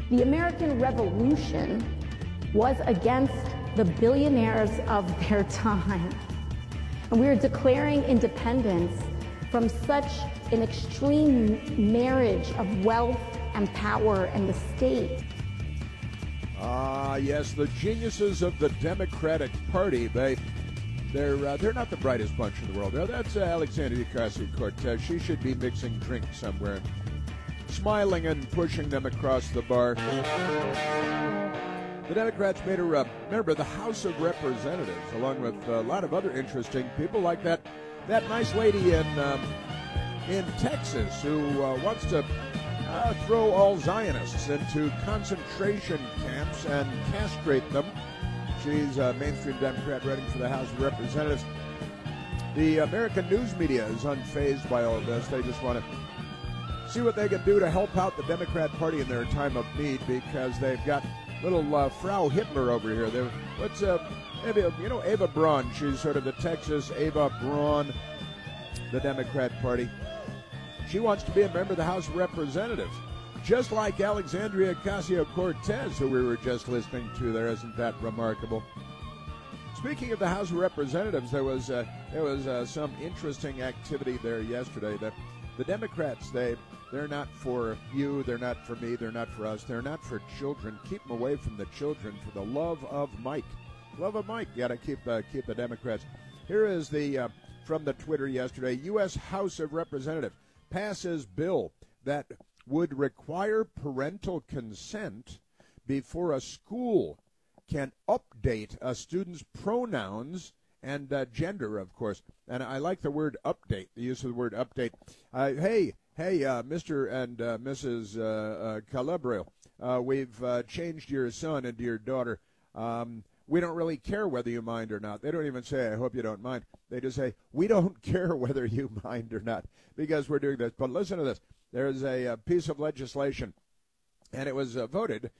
The American Revolution was against the billionaires of their time. And we are declaring independence from such an extreme marriage of wealth and power and the state. Yes, the geniuses of the Democratic Party, they're not the brightest bunch in the world. Now, that's Alexandria Ocasio-Cortez. She should be mixing drinks somewhere, smiling and pushing them across the bar. The Democrats made her member of the House of Representatives, along with a lot of other interesting people, like that nice lady in Texas who wants to throw all Zionists into concentration camps and castrate them. She's a mainstream Democrat running for the House of Representatives. The American news media is unfazed by all of this. They just want to see what they can do to help out the Democrat Party in their time of need, because they've got little Frau Hitler over here. Eva Braun. She's sort of the Texas Eva Braun, the Democrat Party. She wants to be a member of the House of Representatives, just like Alexandria Ocasio-Cortez, who we were just listening to there. Isn't that remarkable? Speaking of the House of Representatives, there was some interesting activity there yesterday. The Democrats, they're not for you, they're not for me, they're not for us, they're not for children. Keep them away from the children, for the love of Mike. Love of Mike. Got to keep the Democrats. Here is the from the Twitter yesterday. U.S. House of Representatives passes bill that would require parental consent before a school can update a student's pronouns and gender, of course. And I like the word update, the use of the word update. Hey, Mr. and Mrs. Calabro, we've changed your son into your daughter. We don't really care whether you mind or not. They don't even say, I hope you don't mind. They just say, we don't care whether you mind or not, because we're doing this. But listen to this. There's a piece of legislation, and it was voted.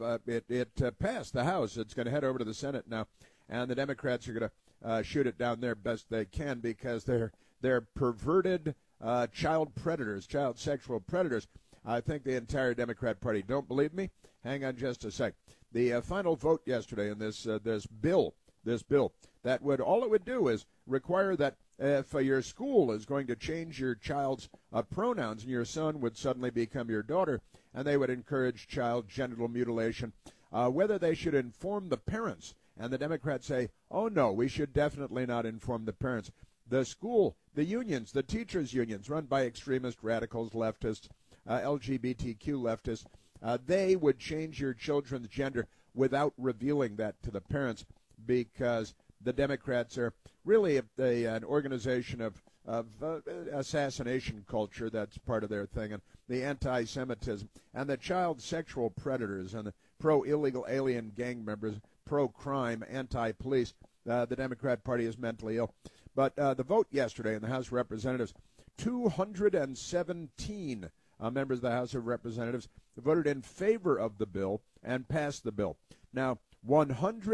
It passed the House. It's going to head over to the Senate now, and the Democrats are going to shoot it down there best they can, because they're perverted child predators, child sexual predators. I think the entire Democrat Party. Don't believe me? Hang on just a sec. The final vote yesterday in this bill, that all it would do is require that if your school is going to change your child's pronouns, and your son would suddenly become your daughter, and they would encourage child genital mutilation, whether they should inform the parents. And the Democrats say, oh, no, we should definitely not inform the parents. The school, the unions, the teachers' unions run by extremist radicals, leftists, LGBTQ leftists, they would change your children's gender without revealing that to the parents, because the Democrats are really an organization of assassination culture. That's part of their thing, and the anti-Semitism, and the child sexual predators, and the pro-illegal alien gang members, pro-crime, anti-police. The Democrat Party is mentally ill. But the vote yesterday in the House of Representatives, 217 members of the House of Representatives voted in favor of the bill and passed the bill. Now, 100